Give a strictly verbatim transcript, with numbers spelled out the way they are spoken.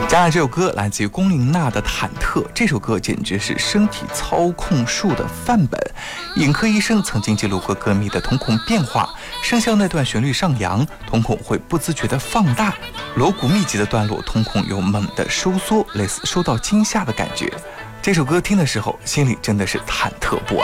接下来这首歌来自于龚琳娜的《忐忑》，这首歌简直是身体操控术的范本。眼科医生曾经记录过歌迷的瞳孔变化，声效那段旋律上扬，瞳孔会不自觉地放大；锣鼓密集的段落，瞳孔有猛地收缩，类似受到惊吓的感觉。这首歌听的时候，心里真的是忐忑不安。